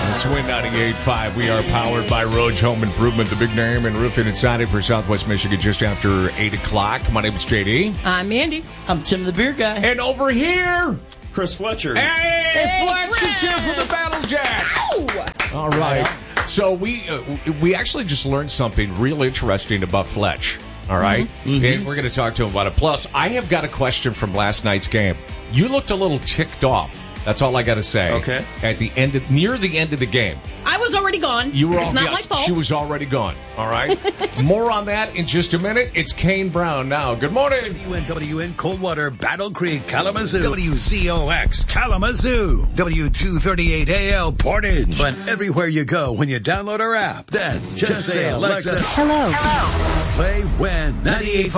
It's Win 98.5. We are powered by Roach Home Improvement, the big name in roofing and siding for Southwest Michigan, just after 8 o'clock. My name is JD. I'm Mandy. I'm Tim the Beer Guy. And over here, Chris Fletcher. Hey, Fletch is here from the Battle Jacks. All right. So we actually just learned something real interesting about Fletch. All right? And we're going to talk to him about it. Plus, I have got a question from last night's game. You looked a little ticked off. That's all I got to say. Okay. Near the end of the game. I was already gone. You were it's not my fault. She was already gone. All right. More on that in just a minute. It's Kane Brown now. Good morning. WNWN Coldwater, Battle Creek, Kalamazoo. WCOX Kalamazoo. W238AL Portage. But everywhere you go when you download our app, then just say, Alexa, Hello. play Win 98.5.